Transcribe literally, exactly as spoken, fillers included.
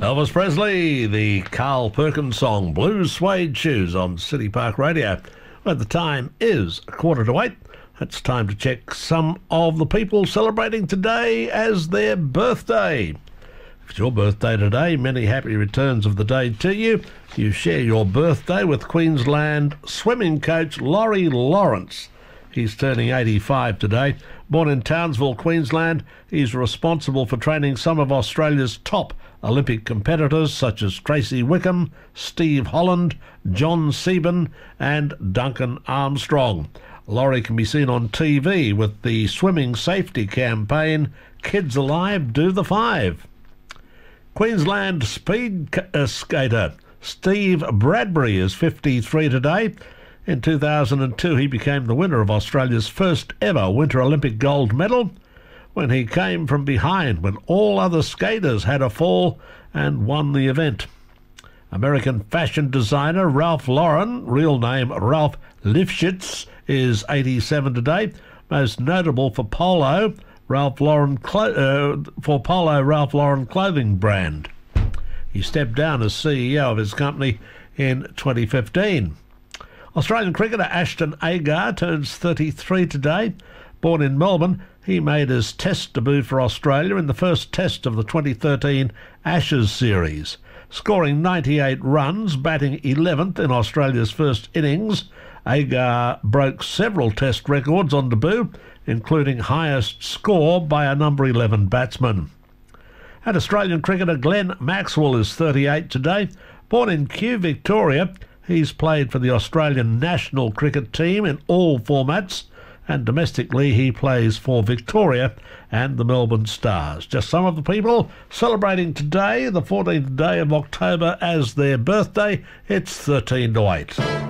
Elvis Presley, the Carl Perkins song, Blue Suede Shoes on City Park Radio. Well, the time is a quarter to eight. It's time to check some of the people celebrating today as their birthday. If it's your birthday today, many happy returns of the day to you. You share your birthday with Queensland swimming coach Laurie Lawrence. He's turning eighty-five today. Born in Townsville, Queensland, he's responsible for training some of Australia's top Olympic competitors such as Tracy Wickham, Steve Holland, John Sieben and Duncan Armstrong. Laurie can be seen on T V with the swimming safety campaign Kids Alive Do the Five. Queensland speed uh, skater Steve Bradbury is fifty-three today. In two thousand two, he became the winner of Australia's first ever Winter Olympic gold medal when he came from behind when all other skaters had a fall and won the event. American fashion designer Ralph Lauren, real name Ralph Lifshitz, is eighty-seven today. Most notable for Polo, Ralph Lauren clo- uh, for Polo Ralph Lauren clothing brand. He stepped down as C E O of his company in twenty fifteen. Australian cricketer Ashton Agar turns thirty-three today. Born in Melbourne, he made his Test debut for Australia in the first Test of the twenty thirteen Ashes series. Scoring ninety-eight runs, batting eleventh in Australia's first innings, Agar broke several Test records on debut, including highest score by a number eleven batsman. And Australian cricketer Glenn Maxwell is thirty-eight today. Born in Kew, Victoria, he's played for the Australian national cricket team in all formats, and domestically he plays for Victoria and the Melbourne Stars. Just some of the people celebrating today, the fourteenth day of October, as their birthday. It's thirteen to eight.